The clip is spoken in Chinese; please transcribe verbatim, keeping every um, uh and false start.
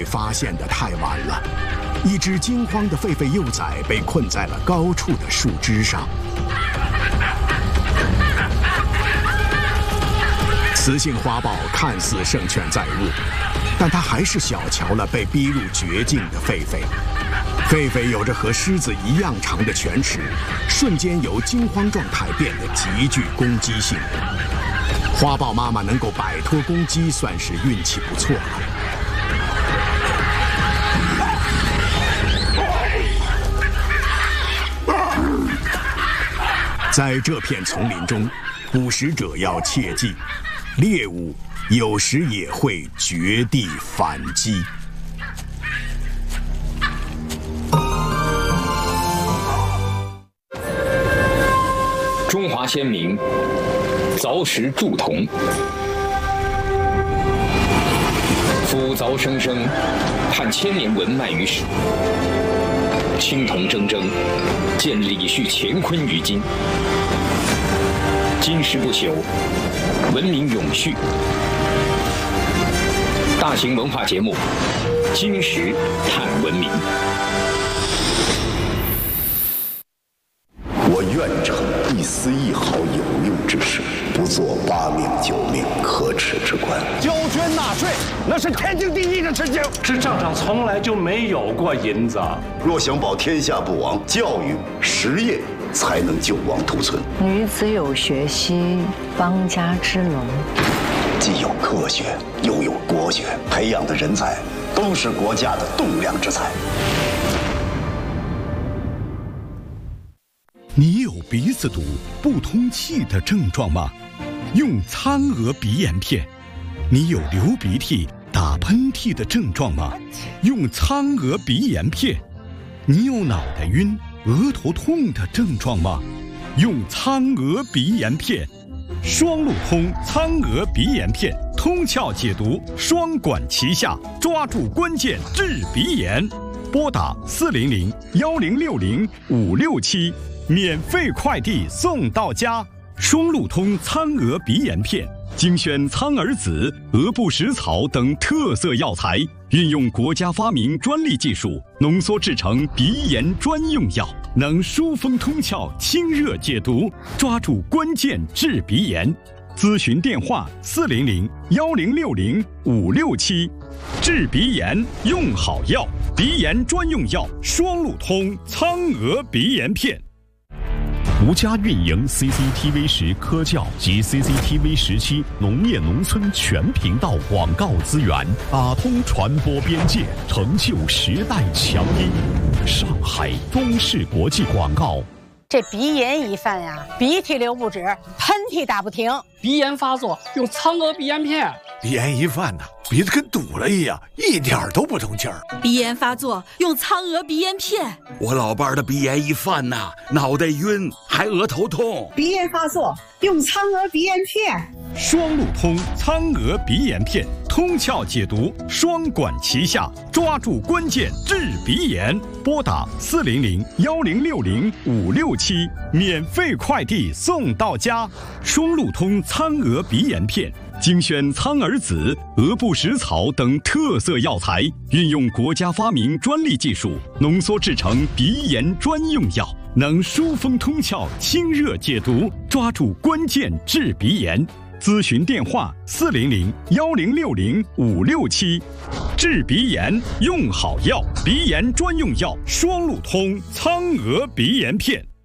发现的太晚了，一只惊慌的狒狒幼崽被困在了高处的树枝上。雌性花豹看似胜券在握，但它还是小瞧了被逼入绝境的狒狒。狒狒有着和狮子一样长的犬齿，瞬间由惊慌状态变得极具攻击性。花豹妈妈能够摆脱攻击，算是运气不错了。在这片丛林中，捕食者要切记，猎物有时也会绝地反击。 中华先民凿石铸铜，夫凿生生，探千年文脉于史。青铜铮铮，见李旭乾坤于今。金石不朽，文明永续。大型文化节目《金石探文明》。 我愿成一丝一毫有用之事，不做八命九命可耻之官。 交捐纳税，那是天经地义的事情。 这账上从来就没有过银子。 若想保天下不亡，教育实业才能救亡图存。 女子有学兮，邦家之隆。 既有科学，又有国学，培养的人才都是国家的栋梁之才。 你有鼻子堵、不通气的症状吗？用苍娥鼻炎片。你有流鼻涕、打喷嚏的症状吗？用苍娥鼻炎片。你有脑袋晕、额头痛的症状吗？用苍娥鼻炎片。双路通苍娥鼻炎片，通窍解毒，双管齐下，抓住关键治鼻炎。拨打四零零幺零六零五六七。免费快递送到家。双路通苍娥鼻炎片，精选苍耳子、鹅不食草等特色药材，运用国家发明专利技术，浓缩制成鼻炎专用药，能疏风通窍、清热解毒，抓住关键治鼻炎。咨询电话：四零零幺零六零五六七。治鼻炎用好药，鼻炎专用药双路通苍娥鼻炎片。 独家运营 C C T V 十科教及 C C T V 十七农业农村全频道广告资源，打通传播边界，成就时代强音。上海中视国际广告。 这鼻炎一犯呀，鼻涕流不止，喷嚏打不停。 鼻炎发作用苍娥鼻炎片。 鼻炎一犯呐，鼻子跟堵了一样，一点都不通气儿。 鼻炎发作用苍娥鼻炎片。 我老伴儿的鼻炎一犯呐，脑袋晕，还额头痛。 鼻炎发作用苍娥鼻炎片。 双路通苍娥鼻炎片，通窍解毒，双管齐下，抓住关键治鼻炎。拨打四零零幺零六零五六七，免费快递送到家。双路通苍娥鼻炎片。精选苍耳子、鹅不食草等特色药材，运用国家发明专利技术，浓缩制成鼻炎专用药，能疏风通窍、清热解毒，抓住关键治鼻炎。咨询电话：四零零幺零六零五六七。治鼻炎用好药，鼻炎专用药双路通苍娥鼻炎片。